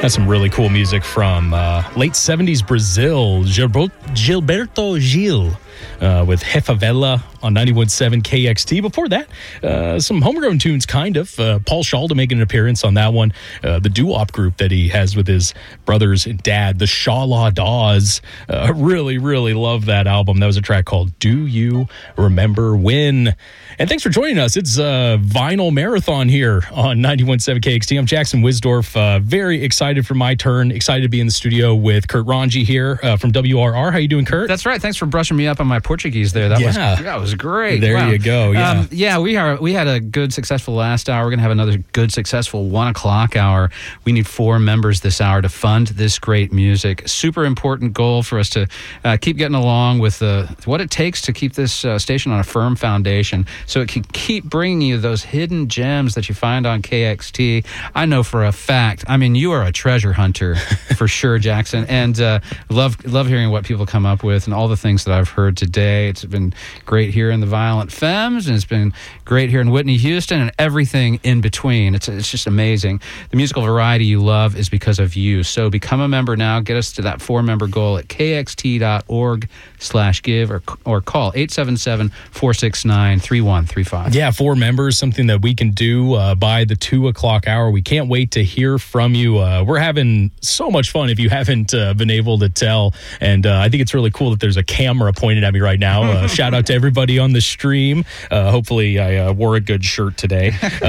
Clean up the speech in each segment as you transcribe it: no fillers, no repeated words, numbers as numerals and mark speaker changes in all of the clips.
Speaker 1: That's some really cool music from late 70s Brazil. Gilberto Gil with Hefavela on 91.7 KXT. Before that, some homegrown tunes, kind of. Paul Shalda making an appearance on that one. The doo-wop group that he has with his brothers and dad, the Shaw Law Daws. Really, really love that album. That was a track called Do You Remember When? And thanks for joining us. It's Vinyl Marathon here on 91.7 KXT. I'm Jackson Wisdorf. Very excited for my turn. Excited to be in the studio with Kurt Ranji here from WRR. How you doing, Kurt?
Speaker 2: That's right. Thanks for brushing me up on my Portuguese there. That was great.
Speaker 1: There you go.
Speaker 2: Yeah. We had a good, successful last hour. We're going to have another good, successful 1 o'clock hour. We need 4 members this hour to fund this great music. Super important goal for us to keep getting along with what it takes to keep this station on a firm foundation, so it can keep bringing you those hidden gems that you find on KXT. I know for a fact. I mean, you are a treasure hunter for sure, Jackson, and love hearing what people come up with and all the things that I've heard today. It's been great here in the Violent Femmes, and it's been great here in Whitney, Houston, and everything in between. It's just amazing. The musical variety you love is because of you. So become a member now. Get us to that 4-member goal at kxt.org/give or call 877-469-3135.
Speaker 1: Yeah, 4 members, something that we can do by the 2 o'clock hour. We can't wait to hear from you. We're having so much fun if you haven't been able to tell. And I think it's really cool that there's a camera pointed at me right now. Shout out to everybody on the stream. Hopefully I wore a good shirt today.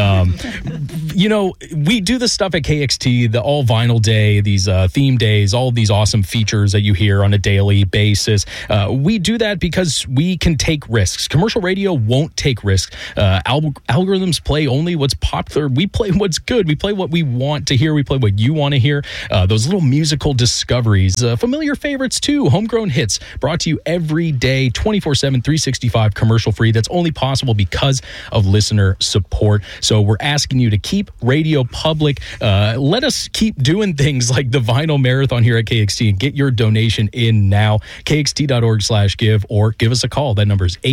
Speaker 1: We do this stuff at KXT, the all vinyl day, these theme days, all of these awesome features that you hear on a daily basis. We do that because we can take risks. Commercial radio won't take risks. Algorithms play only what's popular. We play what's good. We play what we want to hear. We play what you want to hear. Those little musical discoveries, familiar favorites too, homegrown hits, brought to you every day, 24/7, 365, commercial free. That's only possible because of listener support. So we're asking you to keep radio public. Let us keep doing things like the Vinyl Marathon here at KXT and get your donation in now. KXT.org/give or give us a call. That number is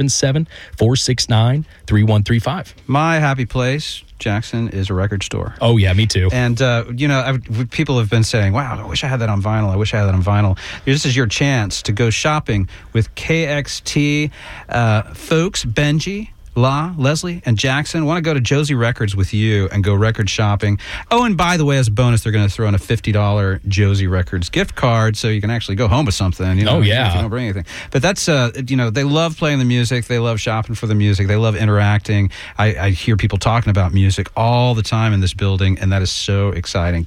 Speaker 1: 877-469-3135.
Speaker 2: My happy place, Jackson, is a record store.
Speaker 1: Oh, yeah, me too.
Speaker 2: And, people have been saying, wow, I wish I had that on vinyl. I wish I had that on vinyl. This is your chance to go shopping with KXT folks, Benji, Leslie, and Jackson want to go to Josie Records with you and go record shopping. Oh, and by the way, as a bonus, they're going to throw in a $50 Josie Records gift card so you can actually go home with something. If you don't bring anything. But that's, they love playing the music. They love shopping for the music. They love interacting. I hear people talking about music all the time in this building, and that is so exciting.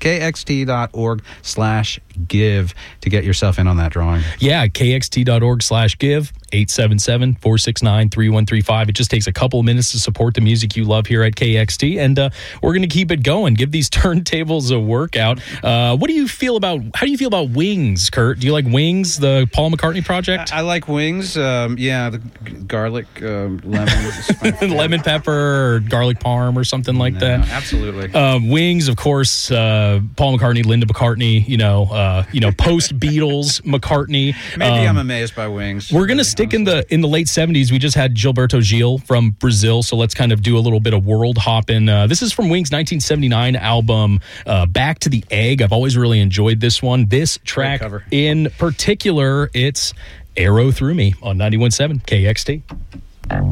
Speaker 2: KXT.org/give to get yourself in on that drawing.
Speaker 1: Yeah, KXT.org/give. 877-469-3135. It just takes a couple of minutes to support the music you love here at KXT, and we're going to keep it going. Give these turntables a workout. How do you feel about Wings, Kurt? Do you like Wings, the Paul McCartney project?
Speaker 2: I like Wings. The garlic, lemon,
Speaker 1: lemon pepper, or garlic parm, or something like that.
Speaker 2: Absolutely.
Speaker 1: Wings, of course. Paul McCartney, Linda McCartney. Post Beatles McCartney.
Speaker 2: Maybe I'm amazed by Wings.
Speaker 1: We're going to stick in the late 70s. We just had Gilberto Gil from Brazil, so let's kind of do a little bit of world hopping. This is from Wings' 1979 album, Back to the Egg. I've always really enjoyed this one. This track in particular, it's Arrow Through Me on 91.7 KXT.